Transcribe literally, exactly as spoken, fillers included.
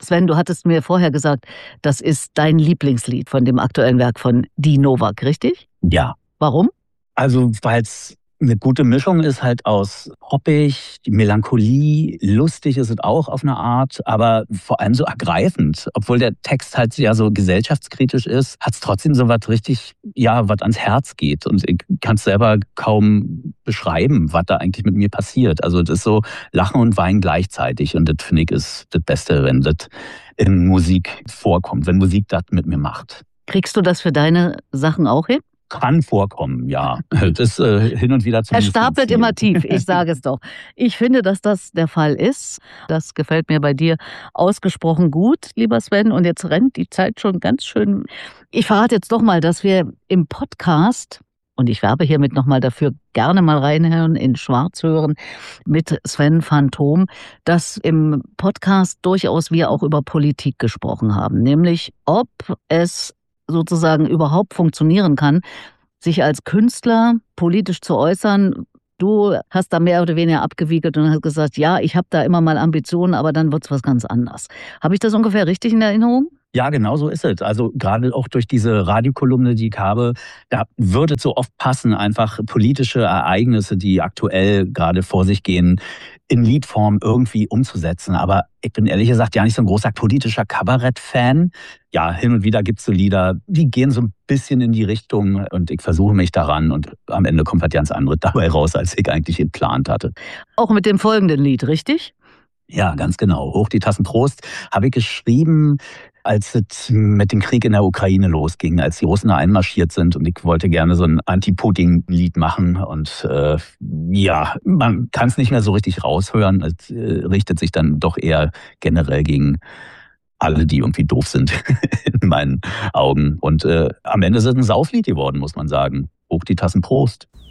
Sven, du hattest mir vorher gesagt, das ist dein Lieblingslied von dem aktuellen Werk von Die Novak, richtig? Ja. Warum? Also, weil es eine gute Mischung ist halt aus poppig, Melancholie, lustig ist es auch auf eine Art, aber vor allem so ergreifend. Obwohl der Text halt ja so gesellschaftskritisch ist, hat es trotzdem so was richtig, ja, was ans Herz geht. Und ich kann es selber kaum beschreiben, was da eigentlich mit mir passiert. Also das ist so Lachen und Weinen gleichzeitig. Und das finde ich ist das Beste, wenn das in Musik vorkommt, wenn Musik das mit mir macht. Kriegst du das für deine Sachen auch hin? Kann vorkommen, ja. Das äh, hin und wieder Er zumindest. stapelt immer tief, ich sage es doch. Ich finde, dass das der Fall ist. Das gefällt mir bei dir ausgesprochen gut, lieber Sven. Und jetzt rennt die Zeit schon ganz schön. Ich verrate jetzt doch mal, dass wir im Podcast, und ich werbe hiermit nochmal dafür, gerne mal reinhören, in Schwarz hören, mit Sven Phantom, dass im Podcast durchaus wir auch über Politik gesprochen haben. Nämlich, ob es sozusagen überhaupt funktionieren kann, sich als Künstler politisch zu äußern. Du hast da mehr oder weniger abgewiegelt und hast gesagt, ja, ich habe da immer mal Ambitionen, aber dann wird's was ganz anderes. Habe ich das ungefähr richtig in Erinnerung? Ja, genau so ist es. Also gerade auch durch diese Radiokolumne, die ich habe, da würde es so oft passen, einfach politische Ereignisse, die aktuell gerade vor sich gehen, in Liedform irgendwie umzusetzen. Aber ich bin ehrlich gesagt ja nicht so ein großer politischer Kabarett-Fan. Ja, hin und wieder gibt es so Lieder, die gehen so ein bisschen in die Richtung und ich versuche mich daran und am Ende kommt halt ganz anderes dabei raus, als ich eigentlich geplant hatte. Auch mit dem folgenden Lied, richtig? Ja, ganz genau. Hoch die Tassen Prost habe ich geschrieben, als es mit dem Krieg in der Ukraine losging, als die Russen da einmarschiert sind und ich wollte gerne so ein Anti-Putin-Lied machen und äh, ja, man kann es nicht mehr so richtig raushören. Es äh, richtet sich dann doch eher generell gegen alle, die irgendwie doof sind in meinen Augen. Und äh, am Ende ist es ein Sauflied geworden, muss man sagen. Hoch die Tassen Prost.